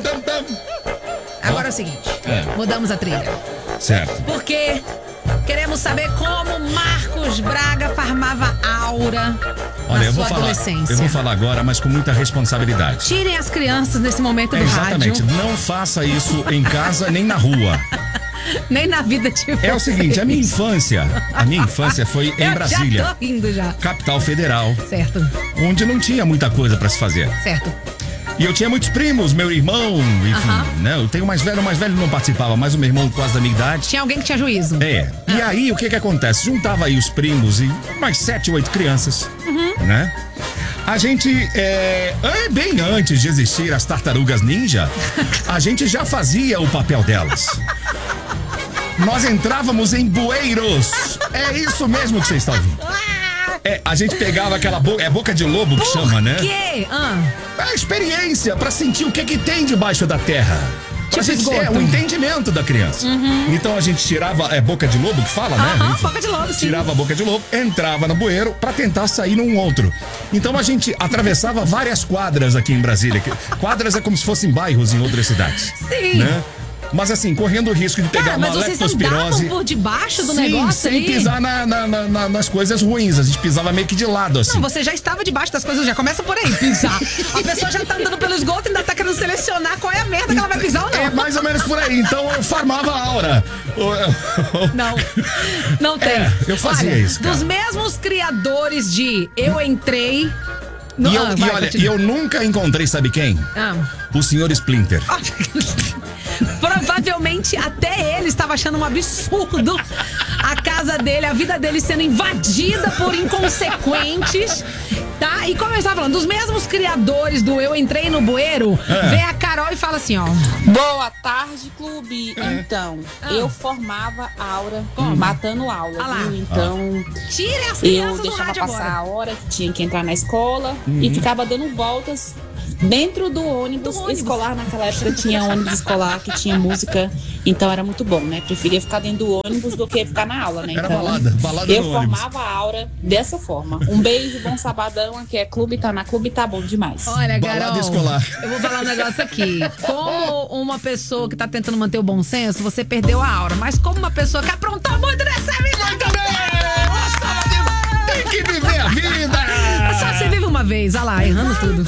Agora é o seguinte, mudamos a trilha. Certo. Porque queremos saber como Marcos Braga farmava aura Olha, na eu sua vou falar. adolescência. Eu vou falar agora, mas com muita responsabilidade. Tirem as crianças nesse momento do Exatamente. rádio. Não faça isso em casa nem na rua. Nem na vida de vocês. É o seguinte, a minha infância foi em Brasília, Já tô rindo já. capital federal, Certo, onde não tinha muita coisa pra se fazer. certo. E eu tinha muitos primos, meu irmão, enfim, né? Eu tenho o mais velho não participava, mas o meu irmão quase da minha idade. Tinha alguém que tinha juízo. E aí, o que acontece? Juntava aí os primos e mais 7, 8 crianças, né? A gente, bem antes de existir as tartarugas ninja, a gente já fazia o papel delas. Nós entrávamos em bueiros. É isso mesmo que vocês estão ouvindo. A gente pegava aquela boca de lobo que chama, né? Por quê? É a experiência pra sentir o que tem debaixo da terra. Pra Tipo gente, esgoto. o entendimento da criança. Então a gente tirava, boca de lobo que fala, né? Enfim, Boca de lobo, sim. tirava a boca de lobo, entrava no bueiro pra tentar sair num outro. Então a gente atravessava várias quadras aqui em Brasília. Quadras é como se fossem bairros em outras cidades. Sim. Né? Mas assim, correndo o risco de pegar Cara, uma mas vocês leptospirose. andavam por debaixo do Sim, negócio sem aí? pisar nas coisas ruins. A gente pisava meio que de lado, assim. Não, você já estava debaixo das coisas, já começa por aí, pisar. A pessoa já tá andando pelo esgoto e ainda tá querendo selecionar qual é a merda que ela vai pisar ou não. É mais ou menos por aí. Então eu farmava a aura. Não tem. Eu fazia Olha, isso, cara. Dos mesmos criadores de Eu Entrei... No... E eu nunca encontrei, sabe quem? O senhor Splinter. Provavelmente até ele estava achando um absurdo a casa dele, a vida dele sendo invadida por inconsequentes, tá? E como eu estava falando, dos mesmos criadores do Eu Entrei no Bueiro, vem a Carol e fala assim, ó. Boa tarde, clube. Então, eu formava aura matando aula, Ah lá. viu? Então, Tire as eu crianças do deixava rádio passar agora. a hora que tinha que entrar na escola e ficava dando voltas dentro do ônibus escolar. Naquela época tinha ônibus escolar que tinha música, então era muito bom, né? Preferia ficar dentro do ônibus do que ficar na aula, né? Era Então, balada eu no ônibus. formava a aura dessa forma. Um beijo, bom sabadão. Aqui é Clube, tá na Clube, tá bom demais. Olha, Balada Carol, escolar. eu vou falar um negócio aqui. Como uma pessoa que tá tentando manter o bom senso, você perdeu a aura. Mas como uma pessoa que aprontou muito nessa vida... Muito bem! Tem que viver a vida! Só você vive uma vez, olha lá, errando tudo.